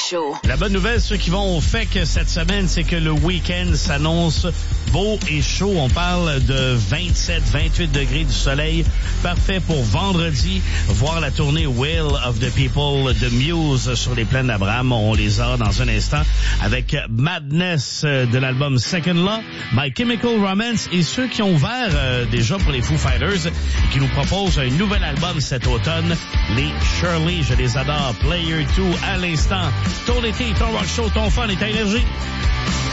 Show. La bonne nouvelle, ceux qui vont au FEC cette semaine, c'est que le week-end s'annonce beau et chaud. On parle de 27, 28 degrés du soleil. Parfait pour vendredi. Voir la tournée Will of the People de Muse sur les plaines d'Abraham. On les a dans un instant avec Madness de l'album Second Law, My Chemical Romance et ceux qui ont ouvert déjà pour les Foo Fighters et qui nous proposent un nouvel album cet automne, les Shirley. Je les adore. Player 2 à l'instant. Ton été, ton rock show, ton fun et ta énergie.